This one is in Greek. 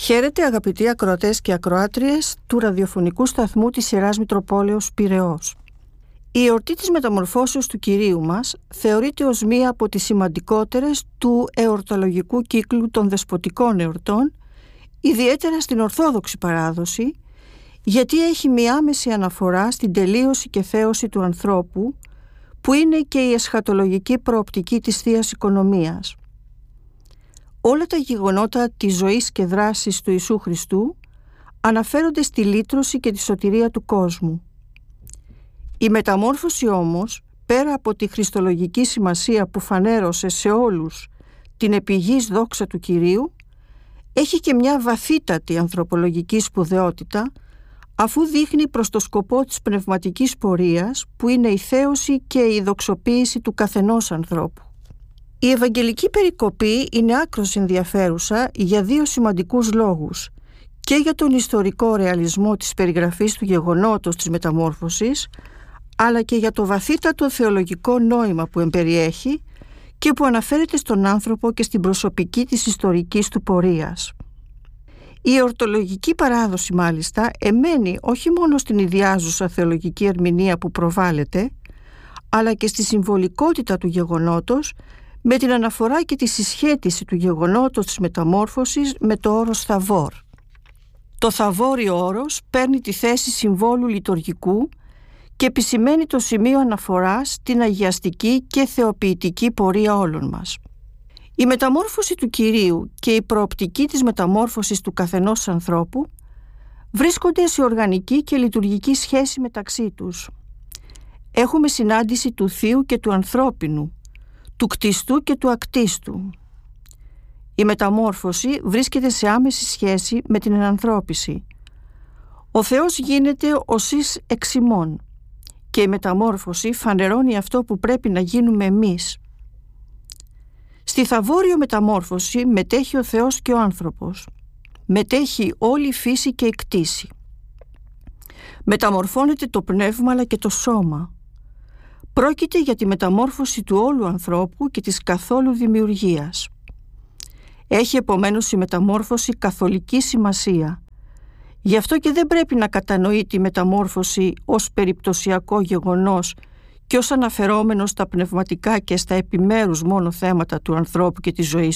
Χαίρετε αγαπητοί ακροατές και ακροάτριες του ραδιοφωνικού σταθμού της Ιεράς Μητροπόλεως Πειραιώς. Η εορτή της Μεταμορφώσεως του Κυρίου μας θεωρείται ως μία από τις σημαντικότερες του εορτολογικού κύκλου των δεσποτικών εορτών, ιδιαίτερα στην Ορθόδοξη παράδοση, γιατί έχει μία άμεση αναφορά στην τελείωση και θέωση του ανθρώπου, που είναι και η εσχατολογική προοπτική της Θείας Οικονομίας. Όλα τα γεγονότα της ζωής και δράσης του Ιησού Χριστού αναφέρονται στη λύτρωση και τη σωτηρία του κόσμου. Η μεταμόρφωση όμως, πέρα από τη χριστολογική σημασία που φανέρωσε σε όλους την επιγής δόξα του Κυρίου, έχει και μια βαθύτατη ανθρωπολογική σπουδαιότητα, αφού δείχνει προς το σκοπό της πνευματικής πορείας, που είναι η θέωση και η δοξοποίηση του καθενός ανθρώπου. Η Ευαγγελική περικοπή είναι άκρως ενδιαφέρουσα για δύο σημαντικούς λόγους: και για τον ιστορικό ρεαλισμό της περιγραφής του γεγονότος της μεταμόρφωσης, αλλά και για το βαθύτατο θεολογικό νόημα που εμπεριέχει και που αναφέρεται στον άνθρωπο και στην προσωπική της ιστορικής του πορείας. Η εορτολογική παράδοση μάλιστα εμένει όχι μόνο στην ιδιάζουσα θεολογική ερμηνεία που προβάλλεται, αλλά και στη συμβολικότητα του γεγονότος, με την αναφορά και τη συσχέτιση του γεγονότος της μεταμόρφωσης με το όρος θαβόρ. Το θαβόριο όρος παίρνει τη θέση συμβόλου λειτουργικού και επισημαίνει το σημείο αναφοράς στην αγιαστική και θεοποιητική πορεία όλων μας. Η μεταμόρφωση του Κυρίου και η προοπτική της μεταμόρφωσης του καθενός ανθρώπου βρίσκονται σε οργανική και λειτουργική σχέση μεταξύ τους. Έχουμε συνάντηση του θείου και του ανθρώπινου, του κτιστού και του ακτίστου. Η μεταμόρφωση βρίσκεται σε άμεση σχέση με την ενανθρώπιση. Ο Θεός γίνεται ως εις εξ ημών και η μεταμόρφωση φανερώνει αυτό που πρέπει να γίνουμε εμείς. Στη θαβόριο μεταμόρφωση μετέχει ο Θεός και ο άνθρωπος. Μετέχει όλη η φύση και η κτήση. Μεταμορφώνεται το πνεύμα αλλά και το σώμα. Πρόκειται για τη μεταμόρφωση του όλου ανθρώπου και της καθόλου δημιουργίας. Έχει επομένως η μεταμόρφωση καθολική σημασία. Γι' αυτό και δεν πρέπει να κατανοεί τη μεταμόρφωση ως περιπτωσιακό γεγονός και ως αναφερόμενο στα πνευματικά και στα επιμέρους μόνο θέματα του ανθρώπου και της ζωής